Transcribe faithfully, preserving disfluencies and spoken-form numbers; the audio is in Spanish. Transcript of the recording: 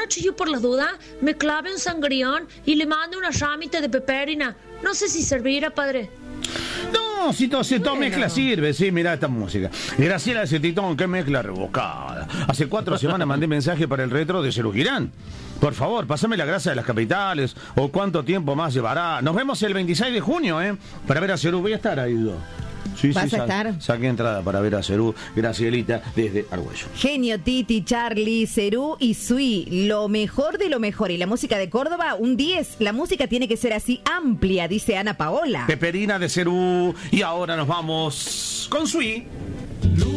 noche yo por las dudas me clave un sangrión y le mande una ramita de peperina. No sé si servirá, padre. No, si todo, si todo bueno. Mezcla sirve, sí, mirá esta música. Graciela Cetitón, qué mezcla rebocada. Hace cuatro semanas mandé mensaje para el retro de Serú Girán. Por favor, pásame la grasa de las capitales, o cuánto tiempo más llevará. Nos vemos el veintiséis de junio, ¿eh? Para ver a Serú. Voy a estar ahí, ¿no? Sí, ¿Vas sí, a sa estar? Saqué entrada para ver a Serú, Gracielita, desde Argüello. Genio, Titi, Charlie, Serú y Sui, lo mejor de lo mejor. Y la música de Córdoba, un diez. La música tiene que ser así amplia, dice Ana Paola. Peperina de Serú. Y ahora nos vamos con Sui.